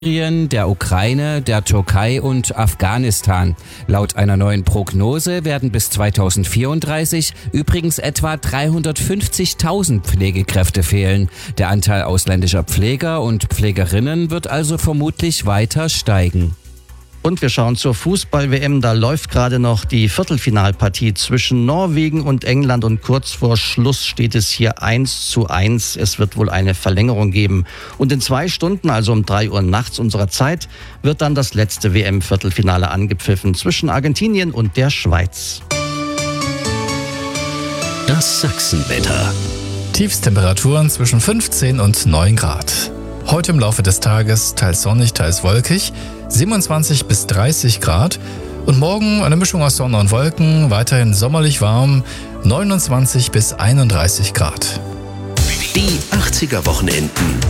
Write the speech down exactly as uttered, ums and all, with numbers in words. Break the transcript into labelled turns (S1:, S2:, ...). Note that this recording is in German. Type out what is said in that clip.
S1: Syrien, der Ukraine, der Türkei und Afghanistan. Laut einer neuen Prognose werden bis zweitausendvierunddreißig übrigens etwa dreihundertfünfzigtausend Pflegekräfte fehlen. Der Anteil ausländischer Pfleger und Pflegerinnen wird also vermutlich weiter steigen.
S2: Und wir schauen zur Fußball-W M. Da läuft gerade noch die Viertelfinalpartie zwischen Norwegen und England und kurz vor Schluss steht es hier eins zu eins. Es wird wohl eine Verlängerung geben. Und in zwei Stunden, also um drei Uhr nachts unserer Zeit, wird dann das letzte W M-Viertelfinale angepfiffen zwischen Argentinien und der Schweiz.
S3: Das Sachsenwetter.
S4: Tiefstemperaturen zwischen fünfzehn und neun Grad. Heute im Laufe des Tages teils sonnig, teils wolkig, siebenundzwanzig bis dreißig Grad. Und morgen eine Mischung aus Sonne und Wolken, weiterhin sommerlich warm, neunundzwanzig bis einunddreißig Grad.
S3: Die achtziger Wochenenden.